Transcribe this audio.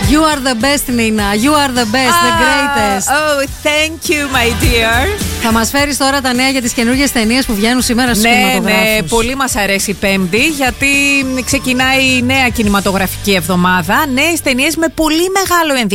You are the best, Nina. You are the best, the greatest. Oh, thank you, my dear. Θα μας φέρεις τώρα τα νέα για τις καινούργιες ταινίες που βγαίνουν σήμερα στους κινηματογράφους. Ναι, πολύ μας αρέσει η Πέμπτη, γιατί ξεκινάει η νέα κινηματογραφική εβδομάδα. Νέες ταινίες με πολύ μεγάλο ενδιαφέρον.